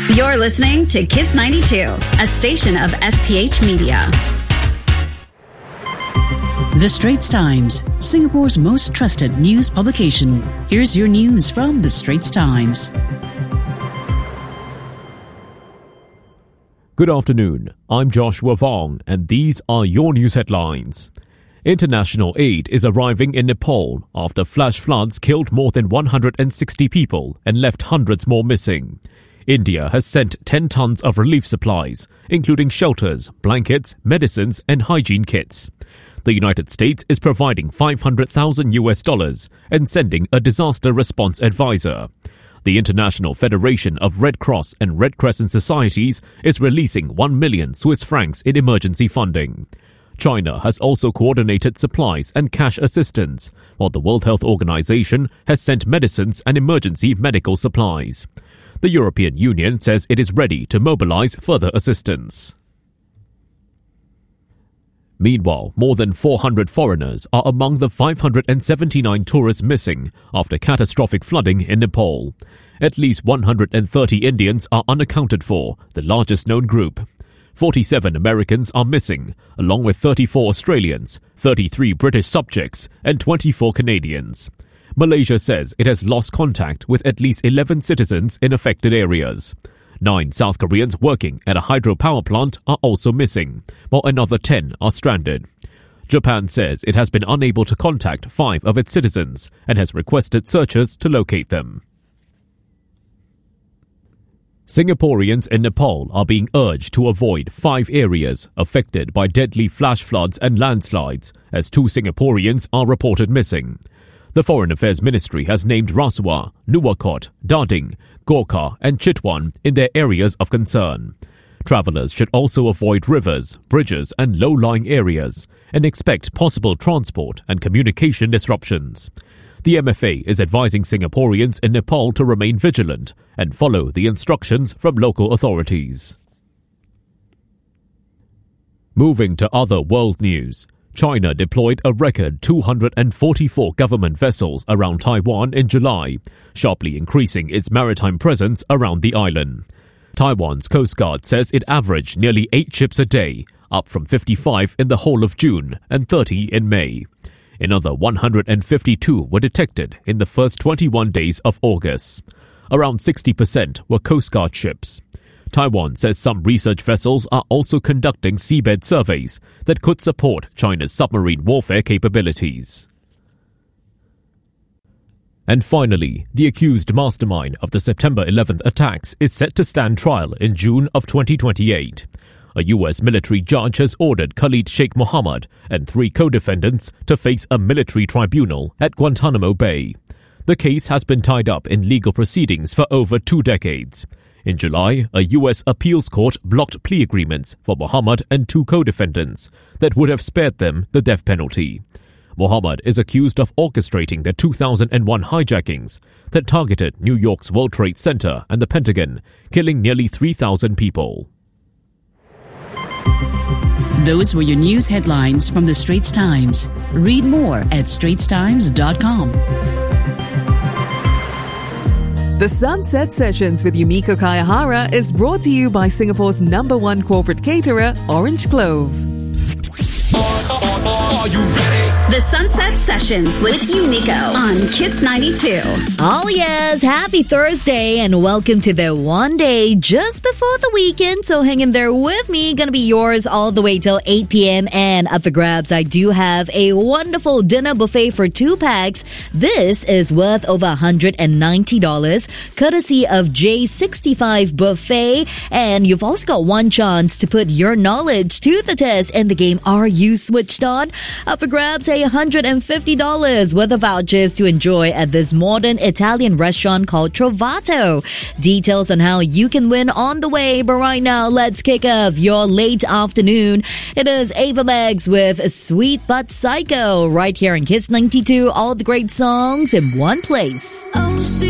You're listening to Kiss 92, a station of SPH Media. The Straits Times, Singapore's most trusted news publication. Here's your news from The Straits Times. Good afternoon. I'm Joshua Vong, and these are your news headlines. International aid is arriving in Nepal after flash floods killed more than 160 people and left hundreds more missing. India has sent 10 tons of relief supplies, including shelters, blankets, medicines, and hygiene kits. The United States is providing $500,000 and sending a disaster response advisor. The International Federation of Red Cross and Red Crescent Societies is releasing 1 million Swiss francs in emergency funding. China has also coordinated supplies and cash assistance, while the World Health Organization has sent medicines and emergency medical supplies. The European Union says it is ready to mobilize further assistance. Meanwhile, more than 400 foreigners are among the 579 tourists missing after catastrophic flooding in Nepal. At least 130 Indians are unaccounted for, the largest known group. 47 Americans are missing, along with 34 Australians, 33 British subjects, and 24 Canadians. Malaysia says it has lost contact with at least 11 citizens in affected areas. 9 South Koreans working at a hydropower plant are also missing, while another 10 are stranded. Japan says it has been unable to contact 5 of its citizens and has requested searchers to locate them. Singaporeans in Nepal are being urged to avoid 5 areas affected by deadly flash floods and landslides, as 2 Singaporeans are reported missing. The Foreign Affairs Ministry has named Rasuwa, Nuwakot, Dading, Gorkha and Chitwan in their areas of concern. Travellers should also avoid rivers, bridges and low-lying areas and expect possible transport and communication disruptions. The MFA is advising Singaporeans in Nepal to remain vigilant and follow the instructions from local authorities. Moving to other world news. China deployed a record 244 government vessels around Taiwan in July, sharply increasing its maritime presence around the island. Taiwan's Coast Guard says it averaged nearly 8 ships a day, up from 55 in the whole of June and 30 in May. Another 152 were detected in the first 21 days of August. Around 60% were Coast Guard ships. Taiwan says some research vessels are also conducting seabed surveys that could support China's submarine warfare capabilities. And finally, the accused mastermind of the September 11th attacks is set to stand trial in June of 2028. A U.S. military judge has ordered Khalid Sheikh Mohammed and 3 co-defendants to face a military tribunal at Guantanamo Bay. The case has been tied up in legal proceedings for over 2 decades. In July, a U.S. appeals court blocked plea agreements for Mohammed and 2 co-defendants that would have spared them the death penalty. Mohammed is accused of orchestrating the 2001 hijackings that targeted New York's World Trade Center and the Pentagon, killing nearly 3,000 people. Those were your news headlines from The Straits Times. Read more at straitstimes.com. The Sunset Sessions with Yumiko Kayahara is brought to you by Singapore's #1 corporate caterer, Orange Clove. Are you ready? The Sunset Sessions with Yumiko on Kiss 92. Oh yes, happy Thursday and welcome to the one day just before the weekend. So hang in there with me. Gonna be yours all the way till 8 p.m. and up for grabs. I do have a wonderful dinner buffet for 2 packs. This is worth over $190, courtesy of J65 Buffet. And you've also got one chance to put your knowledge to the test in the game Are You Switched On? Up for grabs, $150 worth of vouchers to enjoy at this modern Italian restaurant called Trovato. Details on how you can win on the way, but right now, let's kick off your late afternoon. It is Ava Max with Sweet But Psycho right here in Kiss 92. All the great songs in one place.